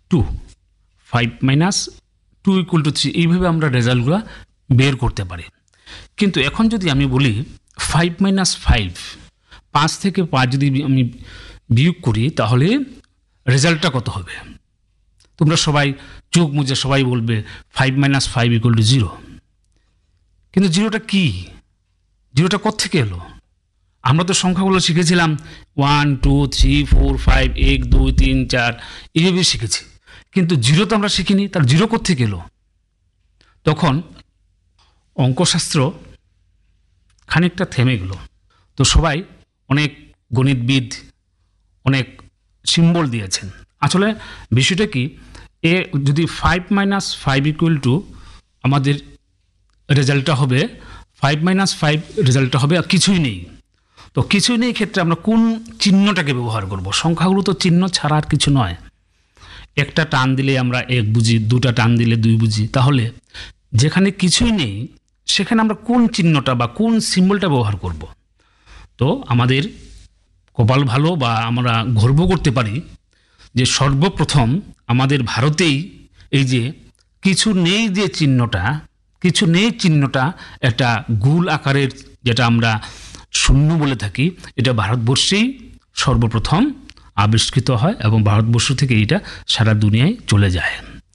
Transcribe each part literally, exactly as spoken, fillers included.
Two, five minus two equal to three, এইভাবে আমরা রেজাল্টগুলো বের করতে পারি। কিন্তু এখন যদি আমি বলি ফাইভ মাইনাস ফাইভ, পাঁচ থেকে পাঁচ যদি আমি বিয়োগ করি তাহলে রেজাল্টটা কত হবে? তোমরা সবাই চোখ মুজে সবাই বলবে five minus five equal to zero. কিন্তু জিরোটা কি? জিরোটা কোত্থেকে এলো? আমরা তো সংখ্যাগুলো শিখেছিলাম one two three four five, এক দুই তিন চার, এইভাবে শিখেছি, কিন্তু জিরো তো আমরা শিখিনি। তার জিরো কোত্থেকে এলো? তখন অঙ্কশাস্ত্র খানিকটা থেমে গেল। তো সবাই অনেক গণিতবিদ অনেক সিম্বল দিয়েছেন। আসলে বিষয়টা কি, এ যদি five minus five equal to আমাদের রেজাল্টটা হবে ফাইভ মাইনাস ফাইভ রেজাল্টটা হবে আর কিছুই নেই। তো কিছুই নেই ক্ষেত্রে আমরা কোন চিহ্নটাকে ব্যবহার করব? সংখ্যাগুলো তো চিহ্ন ছাড়া আর কিছু নয়। একটা টান দিলে আমরা এক বুঝি, দুটা টান দিলে দুই বুঝি। তাহলে যেখানে কিছুই নেই সেখানে আমরা কোন চিহ্নটা বা কোন সিম্বলটা ব্যবহার করব? তো আমাদের কপাল ভালো বা আমরা গর্ব করতে পারি যে সর্বপ্রথম আমাদের ভারতেই এই যে কিছু নেই যে চিহ্নটা, কিছু নেই চিহ্নটা একটা গোল আকারের, যেটা আমরা শূন্য বলে থাকি, এটা ভারতবর্ষেই সর্বপ্রথম আবিষ্কৃত হয় এবং ভারতবর্ষ থেকে এটা সারা দুনিয়ায় চলে যায়।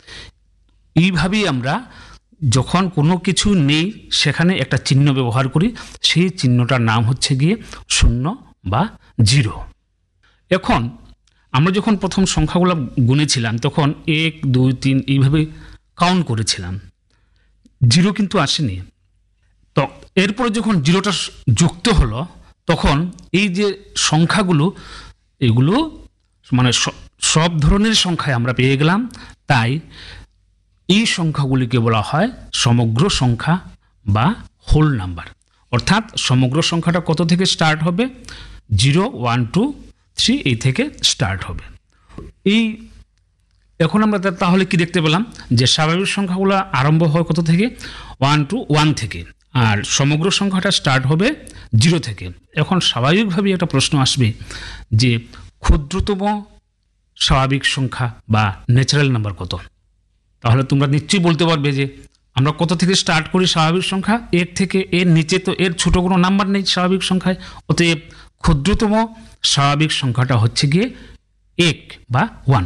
এইভাবেই আমরা যখন কোনো কিছু নেই সেখানে একটা চিহ্ন ব্যবহার করি, সেই চিহ্নটার নাম হচ্ছে গিয়ে শূন্য বা জিরো। এখন আমরা যখন প্রথম সংখ্যাগুলো গুনেছিলাম তখন এক দুই তিন এইভাবে কাউন্ট করেছিলাম, জিরো কিন্তু আসেনি। তো এরপরে যখন জিরোটা যুক্ত হলো তখন এই যে সংখ্যাগুলো, এগুলো মানে সব ধরনের সংখ্যায় আমরা পেয়ে গেলাম। তাই এই সংখ্যাগুলিকে বলা হয় সমগ্র সংখ্যা বা হোল নাম্বার। অর্থাৎ সমগ্র সংখ্যাটা কত থেকে স্টার্ট হবে? জিরো, ওয়ান, টু, থ্রি, এই থেকে স্টার্ট হবে। এই এখন আমরা তাহলে কি দেখতে পেলাম যে স্বাভাবিক সংখ্যাগুলো আরম্ভ হয় কত থেকে? ওয়ান টু ওয়ান থেকে, আর সমগ্র সংখ্যাটা স্টার্ট হবে জিরো থেকে। এখন স্বাভাবিকভাবেই একটা প্রশ্ন আসবে যে ক্ষুদ্রতম স্বাভাবিক সংখ্যা বা ন্যাচারাল নাম্বার কত? তাহলে তোমরা নিশ্চয়ই বলতে পারবে যে আমরা কত থেকে স্টার্ট করি স্বাভাবিক সংখ্যা? এর থেকে, এর নিচে তো এর ছোট কোনো নাম্বার নেই স্বাভাবিক সংখ্যায়। অতএব ক্ষুদ্রতম স্বাভাবিক সংখ্যাটা হচ্ছে গিয়ে এক বা ওয়ান।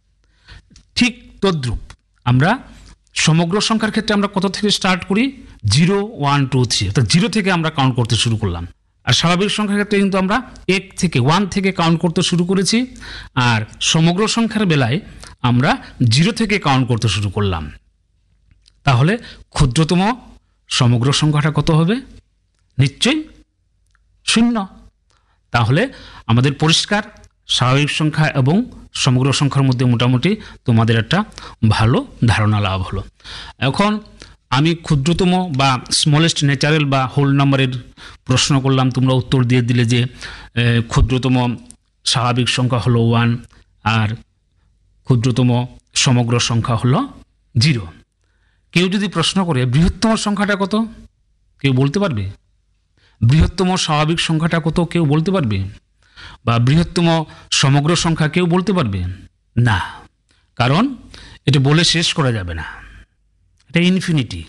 ঠিক তদ্রূপ আমরা সমগ্র সংখ্যার ক্ষেত্রে আমরা কত থেকে স্টার্ট করি? জিরো, ওয়ান, টু, থ্রি, অর্থাৎ জিরো থেকে আমরা কাউন্ট করতে শুরু করলাম। আর স্বাভাবিক সংখ্যার ক্ষেত্রে কিন্তু আমরা এক থেকে, ওয়ান থেকে কাউন্ট করতে শুরু করেছি। আর সমগ্র সংখ্যার বেলায় আমরা জিরো থেকে কাউন্ট করতে শুরু করলাম। তাহলে ক্ষুদ্রতম সমগ্র সংখ্যাটা কত হবে? নিশ্চয়ই শূন্য। তাহলে আমাদের পরিষ্কার স্বাভাবিক সংখ্যা এবং সমগ্র সংখ্যার মধ্যে মোটামুটি তোমাদের একটা ভালো ধারণা লাভ হলো। এখন আমি ক্ষুদ্রতম বা স্মলেস্ট ন্যাচারাল বা হোল নাম্বারের প্রশ্ন করলাম, তোমরা উত্তর দিয়ে দিলে যে ক্ষুদ্রতম স্বাভাবিক সংখ্যা হলো ওয়ান আর ক্ষুদ্রতম সমগ্র সংখ্যা হলো জিরো। কেউ যদি প্রশ্ন করে বৃহত্তম সংখ্যাটা কত? কেউ বলতে পারবে? বৃহত্তম স্বাভাবিক সংখ্যাটা কত? কেউ বলতে পারবে? বা বৃহত্তম সমগ্র সংখ্যা কেউ বলতে পারবে না, কারণ এটা বলে শেষ করা যাবে না, এটা ইনফিনিটি।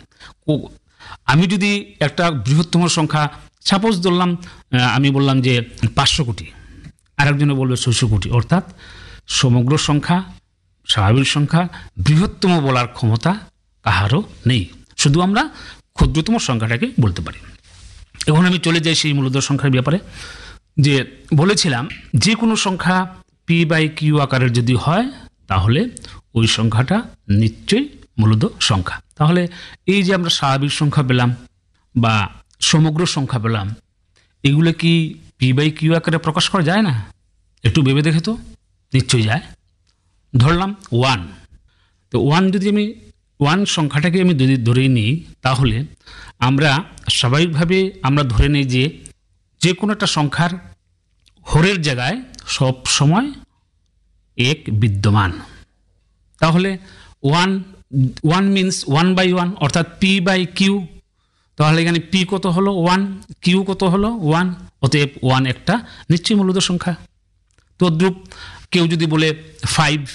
আমি যদি একটা বৃহত্তম সংখ্যা সাপোজ ধরলাম, আমি বললাম যে পাঁচশো কোটি, আরেকজনে বলবে ছয়শো কোটি, অর্থাৎ সমগ্র সংখ্যা, স্বাভাবিক সংখ্যা বৃহত্তম বলার ক্ষমতা কাহারও নেই, শুধু আমরা ক্ষুদ্রতম সংখ্যাটাকে বলতে পারি। এখন আমি চলে যাই সেই মূলদ সংখ্যার ব্যাপারে। যে বলেছিলাম যে কোনো সংখ্যা পি বাই কিউ আকারের যদি হয় তাহলে ওই সংখ্যাটা নিশ্চয়ই মূলদ সংখ্যা। তাহলে এই যে আমরা স্বাভাবিক সংখ্যা পেলাম বা সমগ্র সংখ্যা পেলাম, এগুলো কি পি বাই কিউ আকারে প্রকাশ করা যায় না? একটু ভেবে দেখে তো, নিশ্চয়ই যায়। ধরলাম ওয়ান, তো ওয়ান যদি আমি ওয়ান সংখ্যাটাকে আমি যদি ধরে নিই তাহলে আমরা স্বাভাবিকভাবে আমরা ধরে নিই যে যে কোনো একটা সংখ্যার হরের জায়গায় সব সময় এক বিদ্যমান। তাহলে one one means one by one, অর্থাৎ পি বাই কিউ। তাহলে এখানে পি কত হলো? ওয়ান। কিউ কত হলো? ওয়ান। অতএব ওয়ান একটা নিশ্চয়ই মূলদ সংখ্যা। তদ্রূপ কেউ যদি বলে ফাইভ,